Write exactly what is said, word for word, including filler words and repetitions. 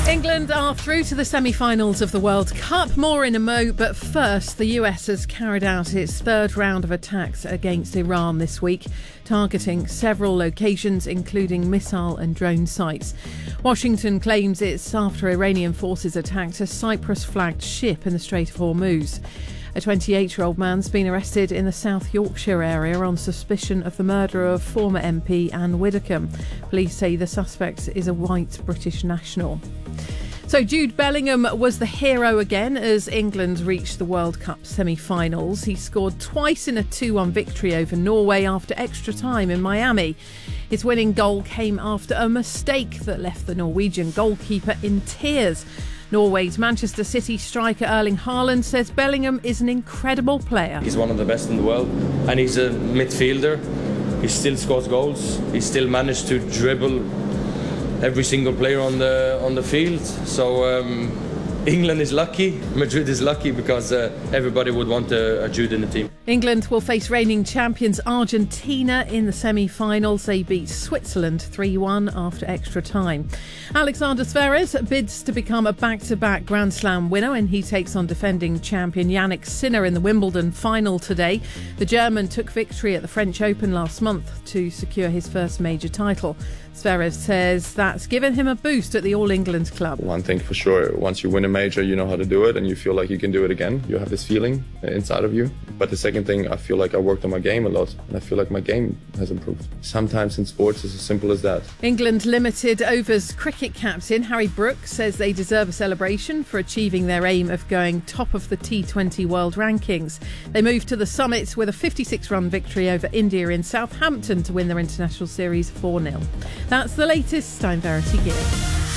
England are through to the semi-finals of the World Cup. More in a mo, but first, the U S has carried out its third round of attacks against Iran this week, targeting several locations, including missile and drone sites. Washington claims it's after Iranian forces attacked a Cyprus-flagged ship in the Strait of Hormuz. A twenty-eight-year-old man's been arrested in the South Yorkshire area on suspicion of the murder of former M P Anne Widdecombe. Police say the suspect is a white British national. So Jude Bellingham was the hero again as England reached the World Cup semi-finals. He scored twice in a two one victory over Norway after extra time in Miami. His winning goal came after a mistake that left the Norwegian goalkeeper in tears. Norway's Manchester City striker Erling Haaland says Bellingham is an incredible player. He's one of the best in the world, and he's a midfielder. He still scores goals. He still managed to dribble every single player on the on the field. So um, England is lucky. Madrid is lucky because uh, everybody would want a, a Jude in the team. England will face reigning champions Argentina in the semi-finals. They beat Switzerland three one after extra time. Alexander Zverev bids to become a back-to-back Grand Slam winner when he takes on defending champion Jannik Sinner in the Wimbledon final today. The German took victory at the French Open last month to secure his first major title. Zverev says that's given him a boost at the All England club. One thing for sure, once you win a major, you know how to do it and you feel like you can do it again. You have this feeling inside of you. But the second thing, I feel like I worked on my game a lot and I feel like my game has improved. Sometimes in sports it's as simple as that. England limited overs cricket captain Harry Brooks says they deserve a celebration for achieving their aim of going top of the T twenty world rankings. They moved to the summit with a fifty-six run victory over India in Southampton to win their international series four nil. That's the latest. I'm Verity Gill.